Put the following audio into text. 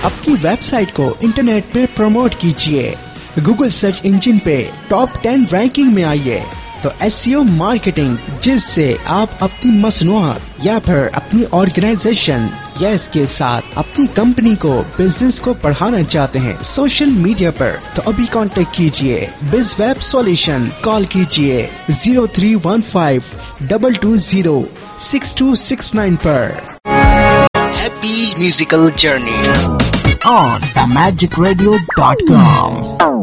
अपनी वेबसाइट को इंटरनेट पे प्रमोट कीजिए, गूगल सर्च इंजन पे टॉप 10 रैंकिंग में आइए। तो एसईओ मार्केटिंग, जिससे आप अपनी मसनूआत या फिर अपनी ऑर्गेनाइजेशन या इसके साथ अपनी कंपनी को, बिजनेस को बढ़ाना चाहते हैं सोशल मीडिया पर, तो अभी कांटेक्ट कीजिए BizWeb सॉल्यूशन। कॉल कीजिए 0315-220-6269 पर। Happy musical journey on themagicradio.com।